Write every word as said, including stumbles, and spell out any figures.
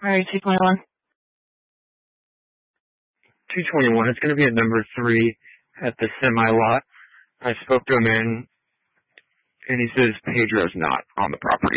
All right, two twenty-one. two twenty-one, it's going to be at number three at the semi-lot. I spoke to a man, and he says Pedro's not on the property.